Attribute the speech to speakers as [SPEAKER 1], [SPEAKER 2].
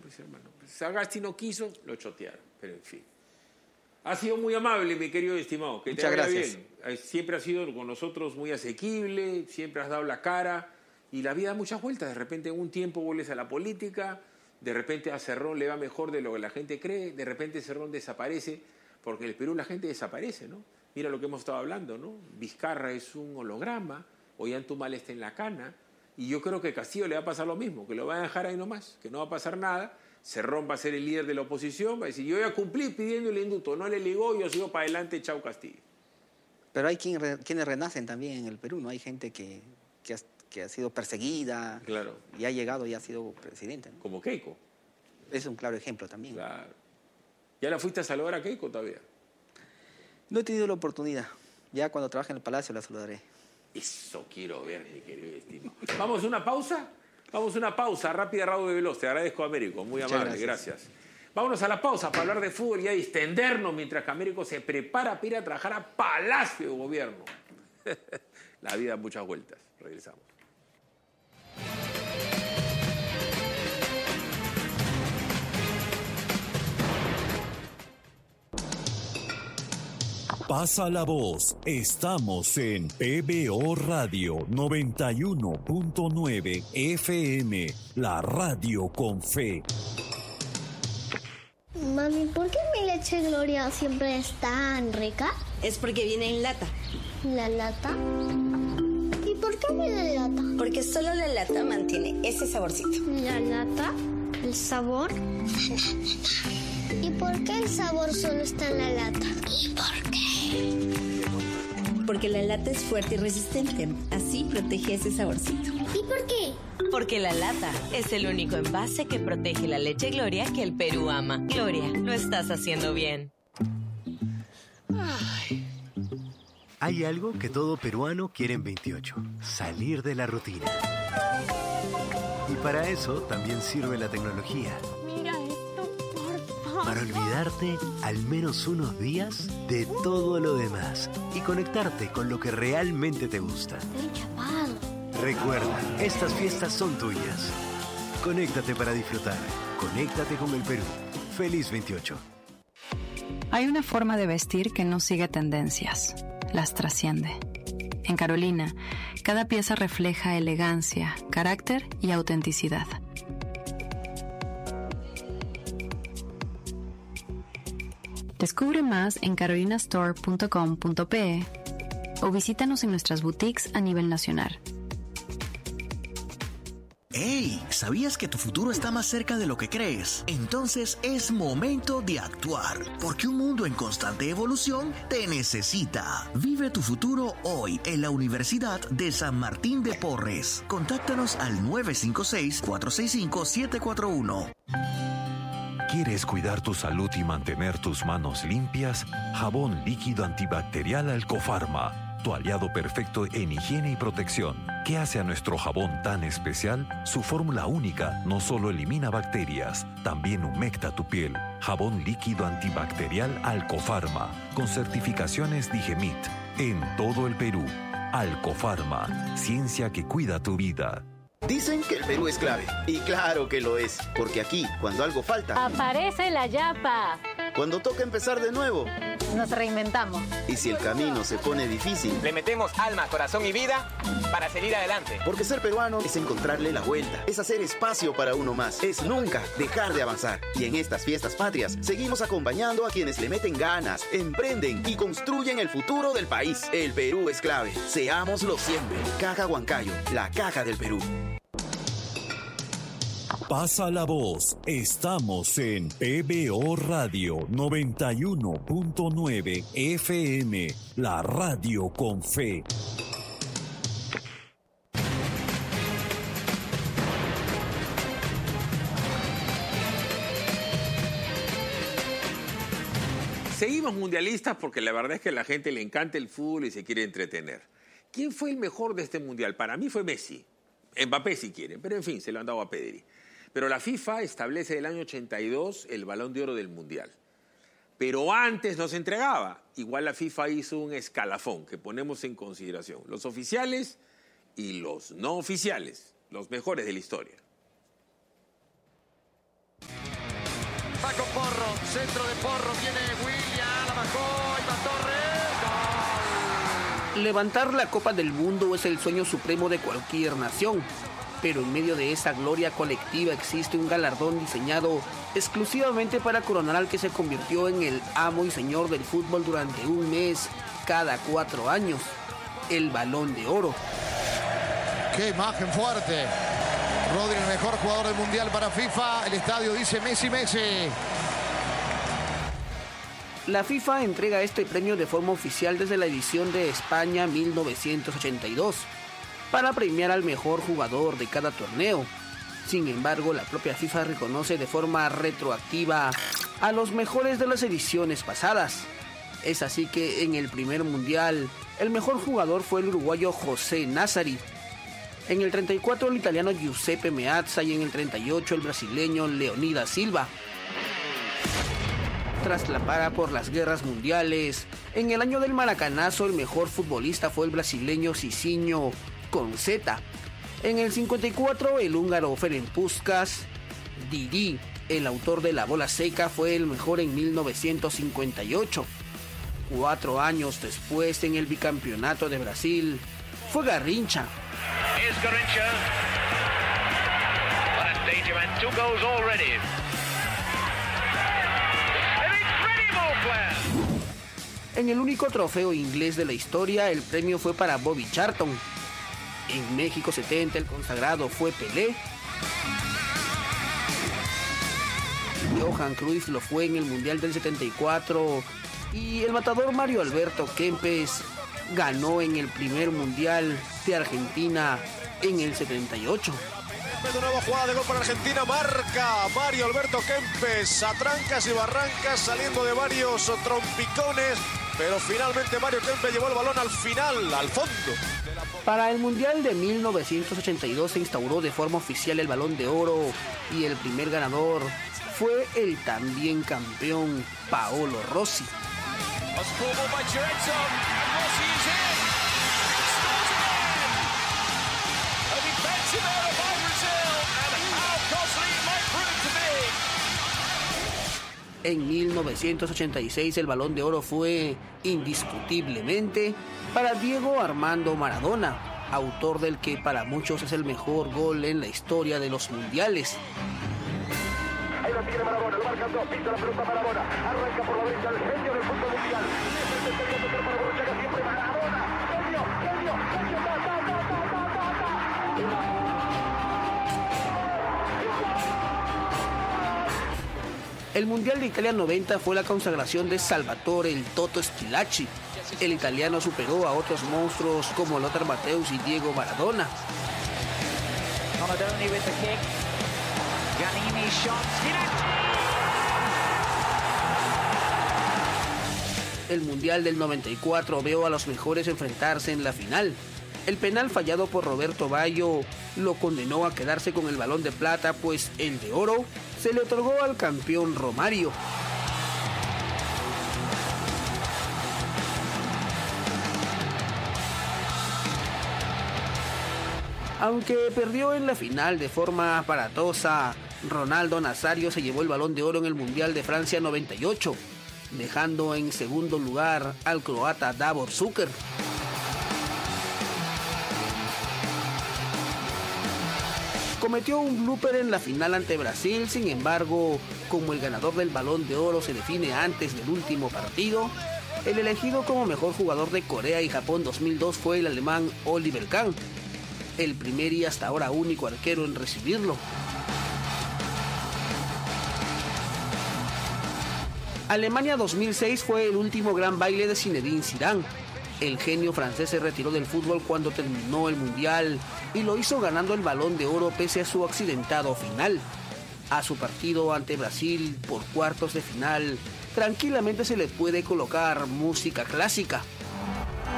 [SPEAKER 1] pues, hermano. Pues, Sagasti no quiso, lo chotearon, pero en fin. Ha sido muy amable, mi querido estimado. Que te
[SPEAKER 2] Muchas
[SPEAKER 1] vaya
[SPEAKER 2] gracias.
[SPEAKER 1] bien. Siempre has sido con nosotros muy asequible, siempre has dado la cara y la vida da muchas vueltas. De repente en un tiempo vuelves a la política, de repente a Cerrón le va mejor de lo que la gente cree, de repente Cerrón desaparece, porque en el Perú la gente desaparece, ¿no? Mira lo que hemos estado hablando, ¿no? Vizcarra es un holograma, Ollantaytamala está en la cana, y yo creo que Castillo le va a pasar lo mismo, que lo va a dejar ahí nomás, que no va a pasar nada. Cerrón va a ser el líder de la oposición, va a decir, yo ya cumplí pidiendo el indulto, no le ligó, yo sigo para adelante, chau Castillo.
[SPEAKER 2] Pero hay quienes renacen también en el Perú, ¿no? Hay gente que ha sido perseguida,
[SPEAKER 1] claro,
[SPEAKER 2] y ha llegado y ha sido presidente, ¿no?
[SPEAKER 1] Como Keiko.
[SPEAKER 2] Es un claro ejemplo también.
[SPEAKER 1] Claro. ¿Ya la fuiste a saludar a Keiko todavía?
[SPEAKER 2] No he tenido la oportunidad. Ya cuando trabaje en el Palacio la saludaré.
[SPEAKER 1] Eso quiero ver, mi querido estimado. ¿Vamos a una pausa? Vamos a una pausa rápida, rápido y veloz. Te agradezco, Américo. Muy amable, gracias. Vámonos a la pausa para hablar de fútbol y a distendernos mientras que Américo se prepara para ir a trabajar a Palacio de Gobierno. La vida da muchas vueltas. Regresamos.
[SPEAKER 3] Pasa la voz. Estamos en PBO Radio 91.9 FM, la radio con fe.
[SPEAKER 4] Mami, ¿por qué mi leche Gloria siempre es tan rica?
[SPEAKER 5] Es porque viene en lata.
[SPEAKER 4] ¿La lata? ¿Y por qué viene en lata?
[SPEAKER 5] Porque solo la lata mantiene ese saborcito.
[SPEAKER 4] ¿La lata? ¿El sabor? ¿Y por qué el sabor solo está en la lata? ¿Y por qué?
[SPEAKER 5] Porque la lata es fuerte y resistente. Así protege ese saborcito.
[SPEAKER 4] ¿Y por qué?
[SPEAKER 6] Porque la lata es el único envase que protege la leche Gloria que el Perú ama. Gloria, lo estás haciendo bien.
[SPEAKER 7] Hay algo que todo peruano quiere en 28. Salir de la rutina. Y para eso también sirve la tecnología.
[SPEAKER 4] Mira esto, por favor.
[SPEAKER 7] Para olvidarte al menos unos días de todo lo demás y conectarte con lo que realmente te gusta.
[SPEAKER 4] Estoy chapado.
[SPEAKER 7] Recuerda, estas fiestas son tuyas. Conéctate para disfrutar. Conéctate con el Perú. Feliz 28.
[SPEAKER 8] Hay una forma de vestir que no sigue tendencias, las trasciende. En Carolina, cada pieza refleja elegancia, carácter y autenticidad. Descubre más en carolinastore.com.pe o visítanos en nuestras boutiques a nivel nacional.
[SPEAKER 9] ¡Hey! ¿Sabías que tu futuro está más cerca de lo que crees? Entonces es momento de actuar, porque un mundo en constante evolución te necesita. Vive tu futuro hoy en la Universidad de San Martín de Porres. Contáctanos al 956-465-741.
[SPEAKER 3] ¿Quieres cuidar tu salud y mantener tus manos limpias? Jabón líquido antibacterial Alcofarma, tu aliado perfecto en higiene y protección. ¿Qué hace a nuestro jabón tan especial? Su fórmula única no solo elimina bacterias, también humecta tu piel. Jabón líquido antibacterial Alcofarma, con certificaciones Digemit, en todo el Perú. Alcofarma, ciencia que cuida tu vida.
[SPEAKER 10] Dicen que el Perú es clave, y claro que lo es, porque aquí, cuando algo falta,
[SPEAKER 11] aparece la yapa.
[SPEAKER 10] Cuando toca empezar de nuevo,
[SPEAKER 11] nos reinventamos.
[SPEAKER 10] Y si el camino se pone difícil,
[SPEAKER 12] le metemos alma, corazón y vida para seguir adelante.
[SPEAKER 10] Porque ser peruano es encontrarle la vuelta, es hacer espacio para uno más, es nunca dejar de avanzar. Y en estas fiestas patrias, seguimos acompañando a quienes le meten ganas, emprenden y construyen el futuro del país. El Perú es clave, seámoslo siempre. Caja Huancayo, la caja del Perú.
[SPEAKER 3] Pasa la voz. Estamos en PBO Radio 91.9 FM, la radio con fe.
[SPEAKER 1] Seguimos mundialistas porque la verdad es que a la gente le encanta el fútbol y se quiere entretener. ¿Quién fue el mejor de este mundial? Para mí fue Messi. Mbappé si quieren, pero en fin, se lo han dado a Pedri. Pero la FIFA establece el año 82 el Balón de Oro del Mundial. Pero antes no se entregaba. Igual la FIFA hizo un escalafón que ponemos en consideración. Los oficiales y los no oficiales, los mejores de la historia.
[SPEAKER 13] va con Porro, centro de Porro, viene William, la bajó, Iván Torres, gol.
[SPEAKER 14] Levantar la Copa del Mundo es el sueño supremo de cualquier nación, pero en medio de esa gloria colectiva existe un galardón diseñado exclusivamente para coronar al que se convirtió en el amo y señor del fútbol durante un mes cada 4 años, el Balón de Oro.
[SPEAKER 13] ¡Qué imagen fuerte! Rodri, el mejor jugador del Mundial para FIFA. El estadio dice Messi, Messi.
[SPEAKER 14] La FIFA entrega este premio de forma oficial desde la edición de España 1982 para premiar al mejor jugador de cada torneo. Sin embargo, la propia FIFA reconoce de forma retroactiva a los mejores de las ediciones pasadas. Es así que en el primer Mundial, el mejor jugador fue el uruguayo José Nazzari. En el 34 el italiano Giuseppe Meazza y en el 38 el brasileño Leonidas Silva. Tras la para por las guerras mundiales, en el año del maracanazo el mejor futbolista fue el brasileño Cicinho con Z. En el 54 el húngaro Ferenc Puskás. Didi, el autor de La Bola Seca, fue el mejor en 1958. 4 años después, en el bicampeonato de Brasil, fue Garrincha.
[SPEAKER 15] Here's Garrincha. What a danger man. 2 goals already. An incredible player.
[SPEAKER 14] En el único trofeo inglés de la historia, el premio fue para Bobby Charlton. En México 70 el consagrado fue Pelé. Johan Cruyff lo fue en el Mundial del 74 y el matador Mario Alberto Kempes ganó en el primer Mundial de Argentina en el 78.
[SPEAKER 16] De nuevo jugada de gol para Argentina, marca Mario Alberto Kempes a trancas y barrancas, saliendo de varios trompicones, pero finalmente Mario Kempes llevó el balón al final, al fondo.
[SPEAKER 14] Para el Mundial de 1982 se instauró de forma oficial el Balón de Oro y el primer ganador fue el también campeón Paolo Rossi. En 1986 el Balón de Oro fue indiscutiblemente para Diego Armando Maradona, autor del que para muchos es el mejor gol en la historia de los mundiales.
[SPEAKER 17] Ahí lo tiene Maradona, lo marcan 2, pisa la pelota Maradona, arranca por la derecha el genio del fútbol mundial. Siempre Maradona, genio,
[SPEAKER 14] El Mundial de Italia 90 fue la consagración de Salvatore el Toto Schillaci. El italiano superó a otros monstruos como Lothar Matthäus y Diego Maradona.
[SPEAKER 18] Donadoni with the kick. Giannini shot.
[SPEAKER 14] El Mundial del 94 veo a los mejores enfrentarse en la final. El penal fallado por Roberto Baggio lo condenó a quedarse con el Balón de Plata, pues el de Oro se le otorgó al campeón Romario. Aunque perdió en la final de forma aparatosa, Ronaldo Nazario se llevó el Balón de Oro en el Mundial de Francia 98, dejando en segundo lugar al croata Davor Šuker. Cometió un blooper en la final ante Brasil, sin embargo, como el ganador del Balón de Oro se define antes del último partido, el elegido como mejor jugador de Corea y Japón 2002 fue el alemán Oliver Kahn, el primer y hasta ahora único arquero en recibirlo. Alemania 2006 fue el último gran baile de Zinedine Zidane. El genio francés se retiró del fútbol cuando terminó el Mundial y lo hizo ganando el Balón de Oro pese a su accidentado final. A su partido ante Brasil por cuartos de final, tranquilamente se le puede colocar música clásica.